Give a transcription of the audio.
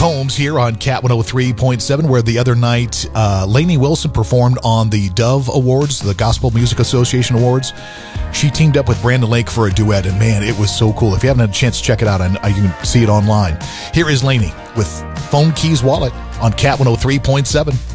Combs here on Cat 103.7, where the other night Lainey Wilson performed on the Dove Awards, the Gospel Music Association Awards. She teamed up with Brandon Lake for a duet, and man, it was so cool. If you haven't had a chance to check it out, you can see it online. Here is Lainey with Phone Keys Wallet on Cat 103.7.